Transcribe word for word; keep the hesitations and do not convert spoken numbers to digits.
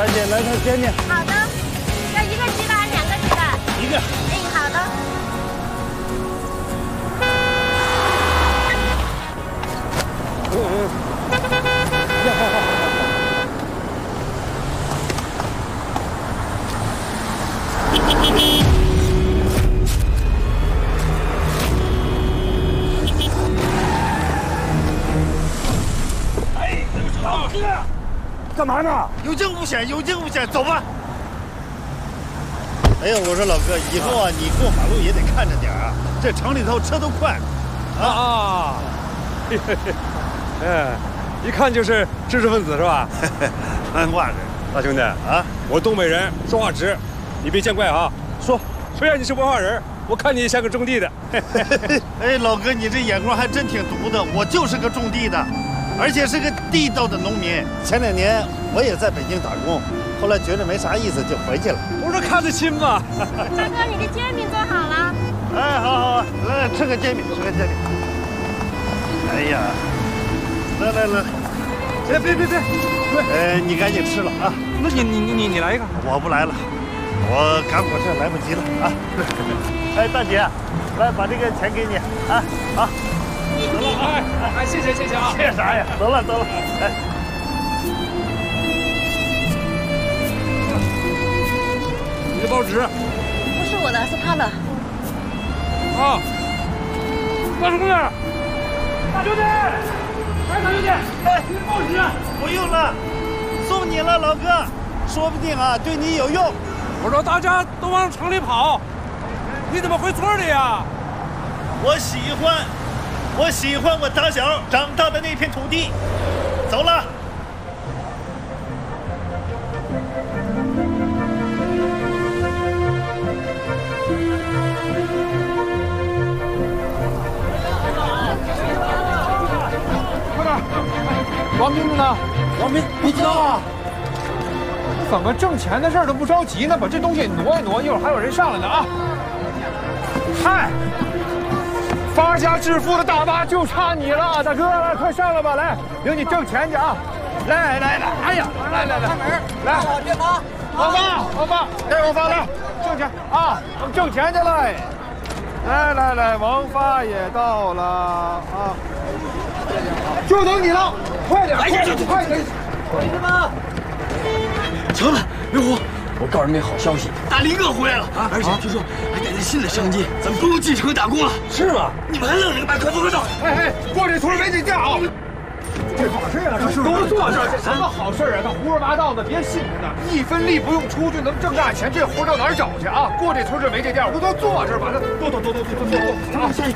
大姐，来套煎饼。 好的，要一个鸡蛋还是两个鸡蛋？ 一个。 哎，好的。 嗯嗯。呀，好好好。哎，老哥，干嘛呢？ 有惊无险，有惊无险，走吧。哎呀，我说老哥，以后啊，你过马路也得看着点啊，这城里头车都快。 啊啊！嘿嘿嘿，哎，一看就是知识分子是吧？ 安话人， 大兄弟啊，我东北人，说话直，你别见怪啊。说，虽然你是文化人，我看你像个种地的。 哎，老哥，你这眼光还真挺毒的。我就是个种地的，而且是个地道的农民。前两年我也在北京打工，后来觉得没啥意思，就回去了。 不是看得亲吗？ 大哥，你的煎饼做好了。 哎，好好好，来吃个煎饼，吃个煎饼。哎呀，来来来， 哎，别别别， 哎，你赶紧吃了啊！ 那你你你你来一个， 我不来了，我赶火车来不及了啊！哎，大姐，来把这个钱给你啊！好， 走了，哎哎，谢谢谢谢啊！ 谢啥呀？走了走了，哎。 你的报纸不是我的，是他的。 啊，大兄弟，大兄弟，哎，大兄弟，哎，你的报纸不用了，送你了，老哥，说不定啊对你有用。 我说大家都往城里跑，你怎么回村里呀？ 我喜欢，我喜欢我打小长大的那片土地。走了。 王斌子呢？ 王斌不知道啊。 怎么挣钱的事儿都不着急呢？把这东西挪一挪，一会儿还有人上来呢啊！嗨，发家致富的大妈就差你了，大哥，来快上来吧，来，领你挣钱去啊！来来来，哎呀，来来来，开门，来，别忙，王发，王发，哎，王发来，挣钱啊，我们挣钱去了。来来来，王发也到了啊，就等你了，快点，快点，快点，同志们！ 成了，刘虎，我告诉你们好消息，大林哥回来了啊！而且据说还带着新的商机，咱们不用进城打工了， 是吗？ 你们还愣着干嘛？快坐快坐！ 哎哎，过这村没这价啊！这好事啊！这都坐这儿，这什么好事啊？他胡说八道的，别信他的，一分力不用出就能挣大钱，这活到哪儿找去啊？过这村这没这价，我都坐这儿，把他坐坐坐坐坐坐坐啊！